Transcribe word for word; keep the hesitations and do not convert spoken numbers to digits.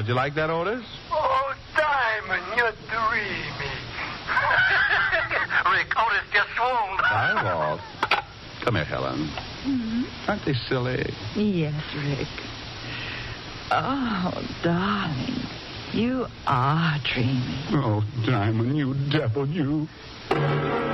did you like that, Otis? Oh, Diamond, you're dreamy. Rick, Otis just swooned. Dialogue. Come here, Helen. Mm-hmm. Aren't they silly? Yes, Rick. Oh, darling, you are dreamy. Oh, Diamond, you devil, you.